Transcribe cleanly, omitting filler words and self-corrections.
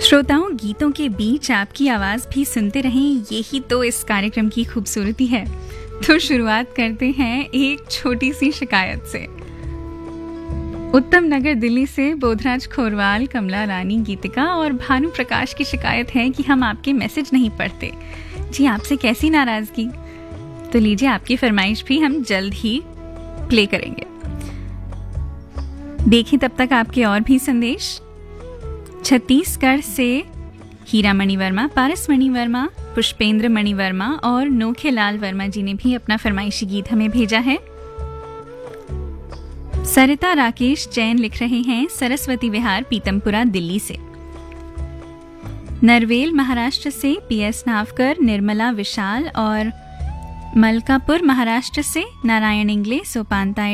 श्रोताओं, गीतों के बीच आपकी आवाज भी सुनते रहें, यही तो इस कार्यक्रम की खूबसूरती है। तो शुरुआत करते हैं एक छोटी सी शिकायत से। उत्तम नगर दिल्ली से बोधराज खोरवाल, कमला रानी, गीतिका और भानु प्रकाश की शिकायत है कि हम आपके मैसेज नहीं पढ़ते। जी, आपसे कैसी नाराजगी। तो लीजिए, आपकी फरमाइश भी हम जल्द ही प्ले करेंगे। देखिए तब तक आपके और भी संदेश। छत्तीसगढ़ से हीरा मणि वर्मा, पारस मणि वर्मा, पुष्पेंद्र मणि वर्मा और नोखे लाल वर्मा जी ने भी अपना फरमाइशी गीत हमें भेजा है। सरिता राकेश जैन लिख रहे हैं सरस्वती विहार, पीतमपुरा, दिल्ली से। नरवेल महाराष्ट्र से पीएस नावकर, निर्मला विशाल और मलकापुर महाराष्ट्र से नारायण इंगले, सोपानता